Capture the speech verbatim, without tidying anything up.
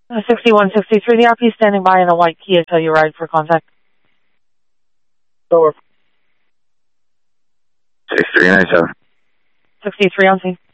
Uh, sixty-one sixty-three, the R P standing by in a white Kia Telluride for contact. Over. sixty-three ninety-seven. sixty-three on scene.